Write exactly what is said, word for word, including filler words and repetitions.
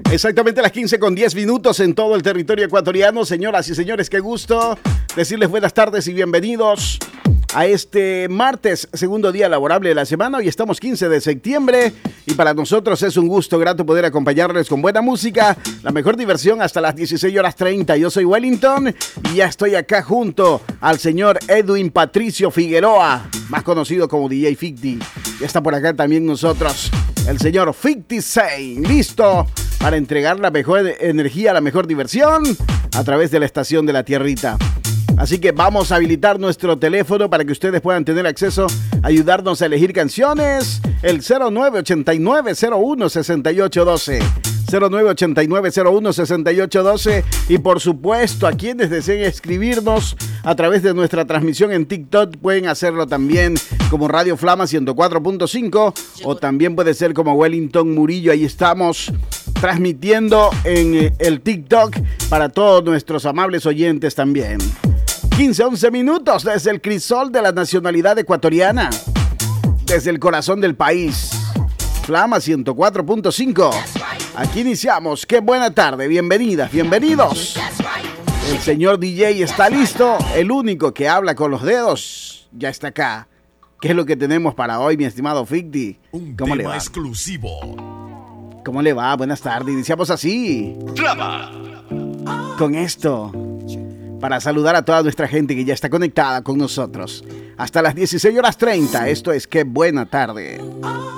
Exactamente a las quince con diez minutos en todo el territorio ecuatoriano. Señoras y señores, qué gusto decirles buenas tardes y bienvenidos a este martes, segundo día laborable de la semana. Hoy estamos quince de septiembre y para nosotros es un gusto grato poder acompañarles con buena música, la mejor diversión hasta las dieciséis horas treinta. Yo soy Wellington y ya estoy acá junto al señor Edwin Patricio Figueroa, más conocido como D J Ficti. Ya está por acá también nosotros el señor Ficti Sein, listo para entregar la mejor energía, la mejor diversión a través de la estación de la Tierrita. Así que vamos a habilitar nuestro teléfono para que ustedes puedan tener acceso a ayudarnos a elegir canciones. El cero nueve ochenta y nueve cero uno sesenta y ocho doce. cero nueve ochenta y nueve cero uno sesenta y ocho doce. Y por supuesto, a quienes deseen escribirnos a través de nuestra transmisión en TikTok, pueden hacerlo también como Radio Flama ciento cuatro punto cinco o también puede ser como Wellington Murillo. Ahí estamos transmitiendo en el TikTok para todos nuestros amables oyentes también. quince, once minutos desde el crisol de la nacionalidad ecuatoriana, desde el corazón del país. Flama ciento cuatro punto cinco. Aquí iniciamos. Qué buena tarde. Bienvenidas, bienvenidos. El señor D J está listo. El único que habla con los dedos ya está acá. ¿Qué es lo que tenemos para hoy, mi estimado Ficti? ¿Cómo le va? Exclusivo. ¿Cómo le va? Buenas tardes. Iniciamos así. Flama. Con esto, para saludar a toda nuestra gente que ya está conectada con nosotros. Hasta las dieciséis horas treinta. Esto es Qué buena tarde.